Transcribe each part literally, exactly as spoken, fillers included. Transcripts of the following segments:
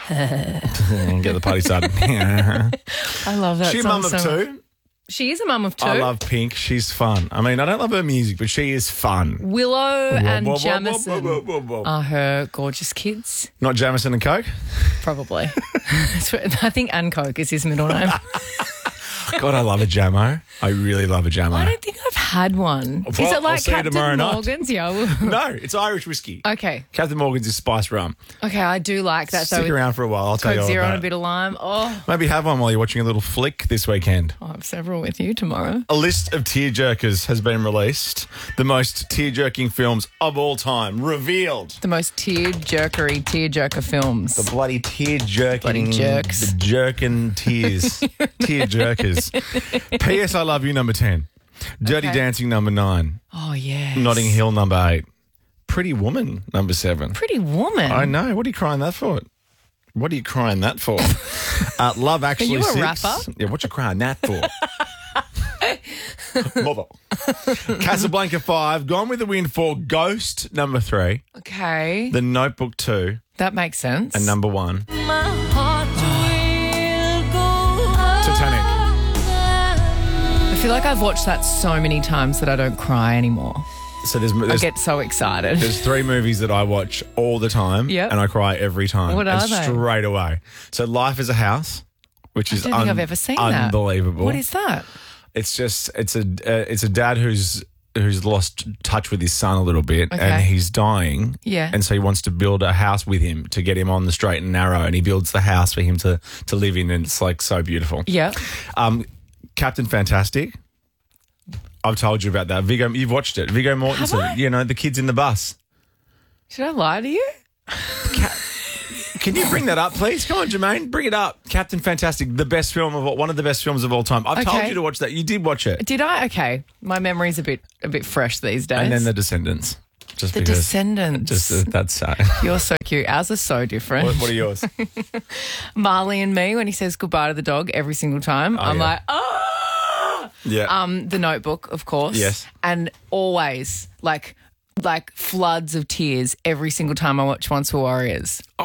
Get the party started. I love that She's a song mum of so two. She is a mum of two. I love Pink. She's fun. I mean, I don't love her music, but she is fun. Willow and whoa, whoa, Jamison whoa, whoa, whoa, whoa. are her gorgeous kids. Not Jamison and Coke? Probably. That's what- I think Ann Coke is his middle name. God, I love a Jamo. I really love a Jamo. I don't think I've had one. Is Well, it like I'll see you Captain tomorrow night. Morgan's? Yeah. I will. No, it's Irish whiskey. Okay. Captain Morgan's is spiced rum. Okay, I do like that. Stick so around for a while. I'll tell Coke you all Zero about and a it. bit of lime. Oh, Maybe have one while you're watching a little flick this weekend. I'll have several with you tomorrow. A list of tearjerkers has been released. The most tear-jerking films of all time revealed. The most tear-jerkery tear-jerker films. The bloody tear-jerking. Bloody jerks. The jerking tears. Tear-jerkers. P S I Love You, number ten. Dirty Okay. Dancing, number nine. Oh, yeah. Notting Hill, number eight. Pretty Woman, number seven. Pretty Woman. I know. What are you crying that for? What are you crying that for? uh, Love Actually you a six. rapper? Yeah, what you crying that for? Mother. Casablanca five. Gone with the Wind four. Ghost, number three. Okay. The Notebook two. That makes sense. And number one. Titanic. I feel like I've watched that so many times that I don't cry anymore. So there's, I there's get so excited. There's three movies that I watch all the time, Yep. and I cry every time. What and are they? Straight away. So Life is a House, which is I don't think un- I've ever seen that. unbelievable. What is that? It's just it's a uh, it's a dad who's who's lost touch with his son a little bit, Okay. and he's dying. Yeah. and so he wants to build a house with him to get him on the straight and narrow, and he builds the house for him to to live in, and it's like so beautiful. Yeah. Um, Captain Fantastic. I've told you about that. Viggo, you've watched it. Viggo Mortensen. I? You know, the kids in the bus. Should I lie to you? Can you bring that up, please? Come on, Jermaine, bring it up. Captain Fantastic, the best film of all, one of the best films of all time. I've told Okay. you to watch that. You did watch it. Did I? Okay. My memory's a bit a bit fresh these days. And then The Descendants. Just The because. Descendants. Just uh, that's sad. You're so cute. Ours are so different. what, what are yours? Marley and Me, when he says goodbye to the dog every single time, I'm yeah. like, oh. Yeah. Um, The Notebook, of course. Yes. And always like like floods of tears every single time I watch Once Were Warriors. Oh.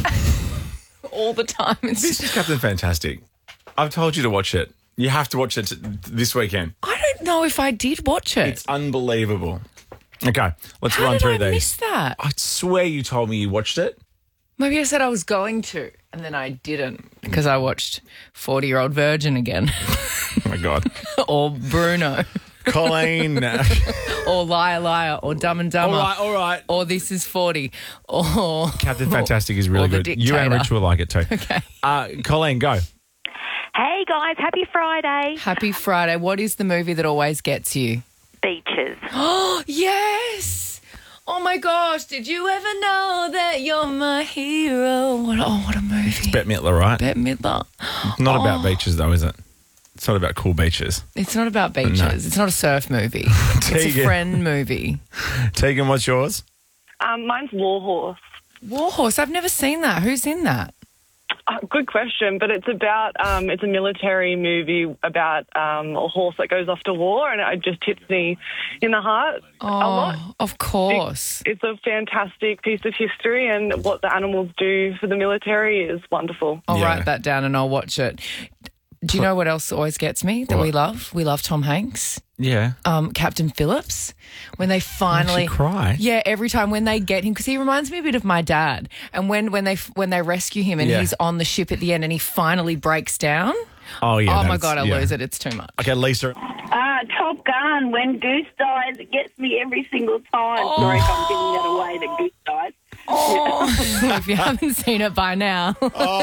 All the time. It's This is Captain Fantastic. I've told you to watch it. You have to watch it t- this weekend. I don't know if I did watch it. It's unbelievable. Okay, let's How run did through I these. miss that? I swear you told me you watched it. Maybe I said I was going to, and then I didn't because I watched forty-Year-Old Virgin again, Oh, my God. or Bruno, Colleen. or Liar Liar, or Dumb and all Dumber, right, all right. or This Is forty, or Captain Fantastic is really or The good. You and Dictator. Rich will like it too. Okay. Uh, Colleen, go. Hey guys, happy Friday. Happy Friday. What is the movie that always gets you? Beaches. Oh, yes. Oh, my gosh. Did you ever know that you're my hero? What, oh, what a movie. Bette Midler, right? Bette Midler. Not Oh. about beaches, though, is it? It's not about cool beaches. It's not about beaches. No. It's not a surf movie. It's a Tegan. friend movie. Tegan, what's yours? Um, mine's Warhorse. Warhorse. I've never seen that. Who's in that? Uh, good question, but it's about um, it's a military movie about um, a horse that goes off to war, and it just hits me in the heart a lot. Oh, of course. It's a fantastic piece of history, and what the animals do for the military is wonderful. I'll Yeah. write that down and I'll watch it. Do you know what else always gets me that What? we love? We love Tom Hanks. Yeah. Um, Captain Phillips, when they finally Makes you cry. yeah, every time when they get him, because he reminds me a bit of my dad. And when when they when they rescue him and Yeah. he's on the ship at the end and he finally breaks down. Oh, yeah. oh my that's- god, I yeah. lose it. It's too much. Okay, Lisa. Uh, Top Gun, when Goose dies, it gets me every single time. Sorry if I'm giving that away that Goose dies. Oh, if you haven't seen it by now.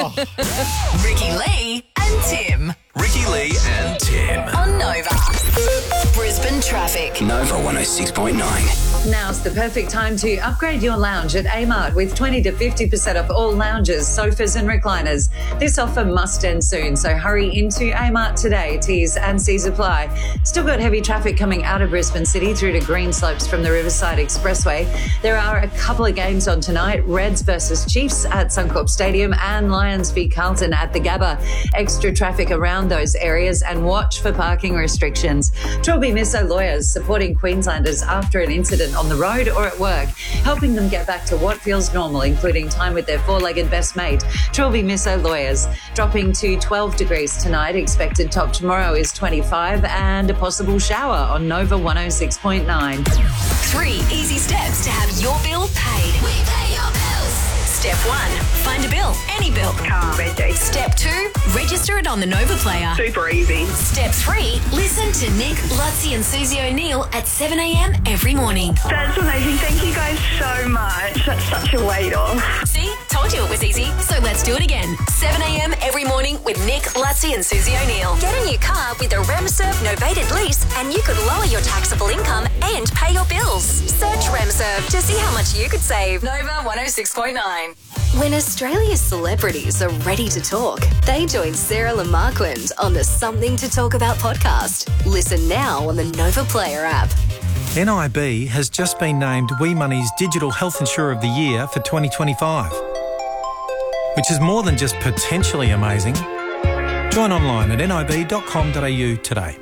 Ricky Lee and Tim. Ricky Lee and Tim. On Nova. Brisbane Traffic. Nova one oh six point nine. Now's the perfect time to upgrade your lounge at Amart with twenty to fifty percent off all lounges, sofas and recliners. This offer must end soon, so hurry into Amart today. T's and C's apply. Still got heavy traffic coming out of Brisbane City through to Greenslopes from the Riverside Expressway. There are a couple of games on tonight, Reds versus Chiefs at Suncorp Stadium and Lions v Carlton at the Gabba. Extra traffic around around those areas and watch for parking restrictions. Trilby Misso Lawyers supporting Queenslanders after an incident on the road or at work, helping them get back to what feels normal, including time with their four-legged best mate. Trilby Misso Lawyers, dropping to twelve degrees tonight. Expected top tomorrow is twenty-five and a possible shower on Nova one oh six point nine. Three easy steps to have your bill paid. We pay your bills. Step one, find a bill, any bill. Car reg. Step two, register it on the Nova Player. Super easy. Step three, listen to Nick, Lutzi and Susie O'Neill at seven a.m. every morning. That's amazing. Thank you guys so much. That's such a weight off. See? Told you it was easy. So let's do it again. seven a.m. every morning with Nick, Lutzi and Susie O'Neill. Get a new car with a RemServe novated lease and you could lower your taxable income and pay your bills. Search RemServe to see how much you could save. Nova one oh six point nine. When Australia's celebrities are ready to talk, they join Sarah Lamarquand on the Something to Talk About podcast. Listen now on the Nova Player app. N I B has just been named We Money's Digital Health Insurer of the Year for twenty twenty-five, which is more than just potentially amazing. Join online at n i b dot com dot a u today.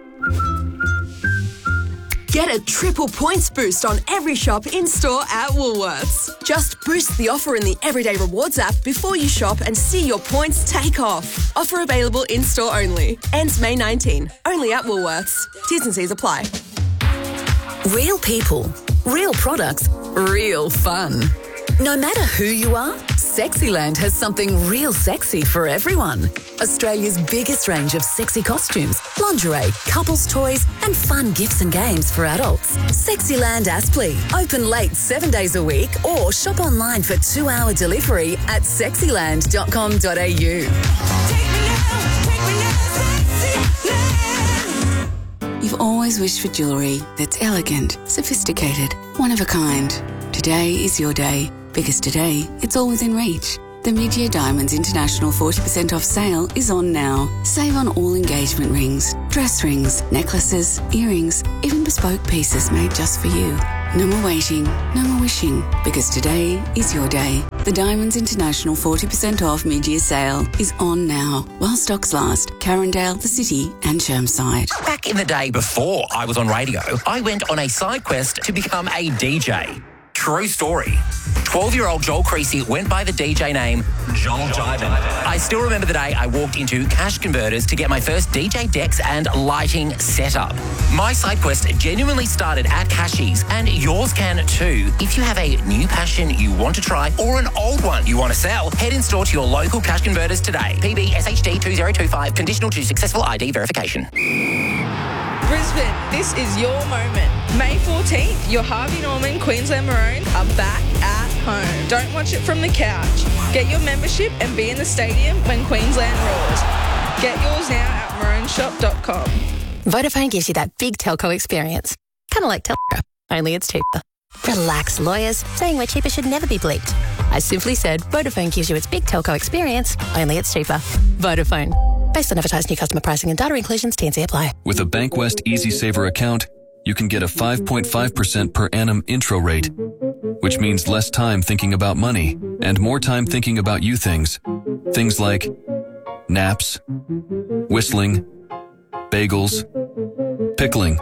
Get a triple points boost on every shop in-store at Woolworths. Just boost the offer in the Everyday Rewards app before you shop and see your points take off. Offer available in-store only. Ends May nineteenth. Only at Woolworths. T's and C's apply. Real people, real products, real fun. No matter who you are, Sexyland has something real sexy for everyone. Australia's biggest range of sexy costumes, lingerie, couples toys and fun gifts and games for adults. Sexyland Aspley, open late seven days a week or shop online for two-hour delivery at sexyland dot com dot a u. You've always wished for jewellery that's elegant, sophisticated, one of a kind. Today is your day, because today it's all within reach. The Mid-Year Diamonds International forty percent off sale is on now. Save on all engagement rings, dress rings, necklaces, earrings, even bespoke pieces made just for you. No more waiting, no more wishing, because today is your day. The Diamonds International forty percent off mid-year sale is on now, while stocks last. Carindale, the City and Chermside. Back in the day before I was on radio, I went on a side quest to become a D J. True story. twelve-year-old Joel Creasy went by the D J name Joel Jivin. I still remember the day I walked into Cash Converters to get my first D J decks and lighting setup. My side quest genuinely started at Cashies, and yours can too. If you have a new passion you want to try or an old one you want to sell, head in store to your local Cash Converters today. P B S H D two zero two five, conditional to successful I D verification. Brisbane, this is your moment. May fourteenth, your Harvey Norman Queensland Maroon are back at home. Don't watch it from the couch. Get your membership and be in the stadium when Queensland roars. Get yours now at maroon shop dot com. Vodafone gives you that big telco experience. Kind of like Telstra, only it's cheaper. Relax, lawyers. Saying we're cheaper should never be bleeped. I simply said Vodafone gives you its big telco experience, only it's cheaper. Vodafone. Based on advertised new customer pricing and data inclusions, T and C apply. With a Bankwest Easy Saver account, you can get a five point five percent per annum intro rate, which means less time thinking about money and more time thinking about you things. Things like naps, whistling, bagels, pickling,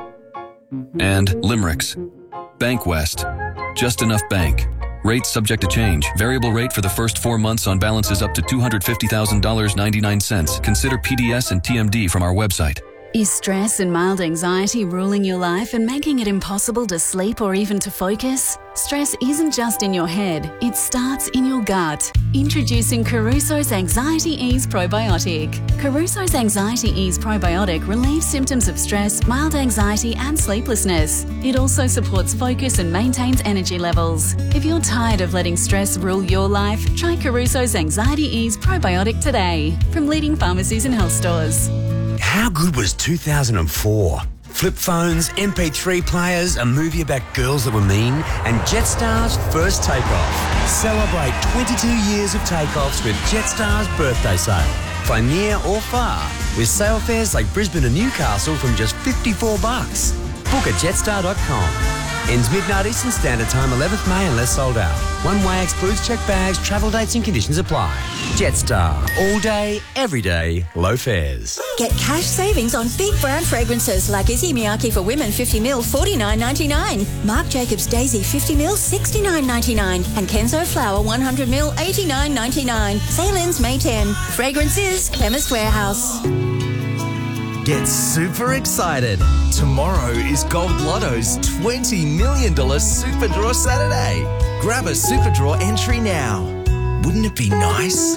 and limericks. Bankwest. Just enough bank. Rates subject to change. Variable rate for the first four months on balances up to two hundred fifty thousand dollars and ninety-nine cents. Consider P D S and T M D from our website. Is stress and mild anxiety ruling your life and making it impossible to sleep or even to focus? Stress isn't just in your head, it starts in your gut. Introducing Caruso's Anxiety Ease Probiotic. Caruso's Anxiety Ease Probiotic relieves symptoms of stress, mild anxiety and sleeplessness. It also supports focus and maintains energy levels. If you're tired of letting stress rule your life, try Caruso's Anxiety Ease Probiotic today from leading pharmacies and health stores. How good was two thousand four? Flip phones, M P three players, a movie about girls that were mean, and Jetstar's first takeoff. Celebrate twenty-two years of takeoffs with Jetstar's birthday sale. Fly near or far with sale fares like Brisbane and Newcastle from just fifty-four bucks. Book at jetstar dot com. Ends midnight Eastern Standard Time, eleventh May, unless sold out. One way excludes checked bags, travel dates and conditions apply. Jetstar. All day, every day, low fares. Get cash savings on big brand fragrances like Izzy Miyake for women fifty mil, forty-nine ninety-nine. Marc Jacobs Daisy fifty mil, sixty-nine ninety-nine. And Kenzo Flower one hundred mil, eighty-nine ninety-nine. Sale ends May tenth. Fragrances, Chemist Warehouse. Get super excited. Tomorrow is Gold Lotto's twenty million dollars Super Draw Saturday. Grab a Super Draw entry now. Wouldn't it be nice?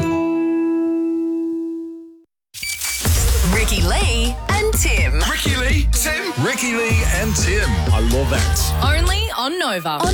Ricky Lee and Tim. Ricky Lee, Tim. Ricky Lee and Tim. I love that. Only on Nova.